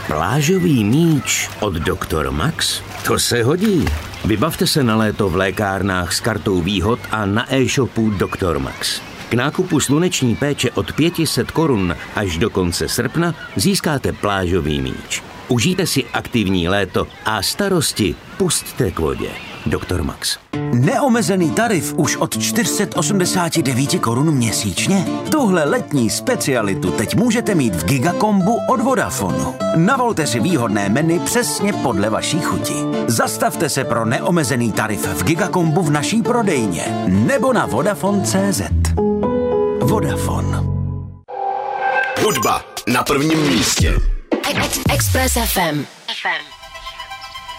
Plážový míč od Dr. Max? To se hodí. Vybavte se na léto v lékárnách s kartou výhod a na e-shopu Dr. Max. K nákupu sluneční péče od 500 korun až do konce srpna získáte plážový míč. Užijte si aktivní léto a starosti pusťte k vodě. Dr. Max. Neomezený tarif už od 489 korun měsíčně? Tuhle letní specialitu teď můžete mít v Gigakombu od Vodafonu. Navolte si výhodné menu přesně podle vaší chuti. Zastavte se pro neomezený tarif v Gigakombu v naší prodejně nebo na Vodafone.cz. Vodafone. Hudba na prvním místě. Express FM.